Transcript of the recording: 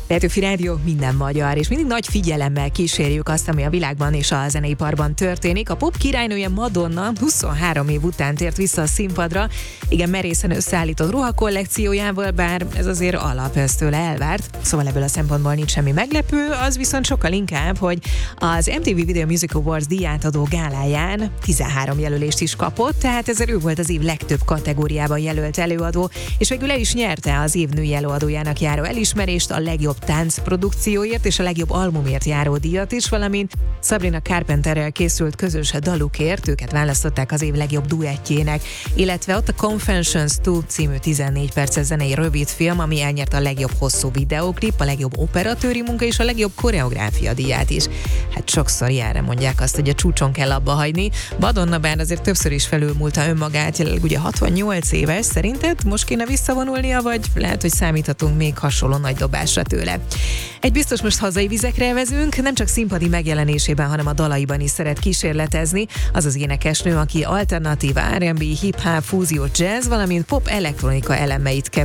Petőfi Rádió, minden magyar, és mindig nagy figyelemmel kísérjük azt, ami a világban és a zeneiparban történik. A pop királynője Madonna 23 év után tért vissza a színpadra, igen merészen összeállított ruhakollekciójával, bár ez azért ez tőle elvárt, szóval ebből a szempontból nincs semmi meglepő, az viszont sokkal inkább, hogy az MTV Video Music Awards díjátadó gáláján 13 jelölést is kapott, tehát ezért ő volt az év legtöbb kategóriában jelölt előadó, és végül el is nyerte az év női előadójának járó elismerést, a legjobb táncprodukcióért és a legjobb albumért járó díjat is, valamint Sabrina Carpenterrel készült közös dalukért, őket választották az év legjobb duettjének, illetve ott a Confessions 2 című 14 perces zenei rövidfilm, ami elnyerte a legjobb hosszú videóklip, a legjobb operatőri munka és a legjobb koreográfia díját is. Hát sokszor ilyenre mondják azt, hogy a csúcson kell abba hagyni. Madonna bár azért többször is felülmúlta önmagát, jelenleg ugye 68 éves, szerinted most kéne visszavonulnia, vagy lehet, hogy számíthatunk még hasonló nagy dobásra tőle. Egy biztos, most hazai vizekre vezünk, nem csak színpadi megjelenésében, hanem a dalaiban is szeret kísérletezni. Az az énekesnő, aki alternatív R&B, hip-hop, fúzió, jazz, valamint pop elektronika elemeit kever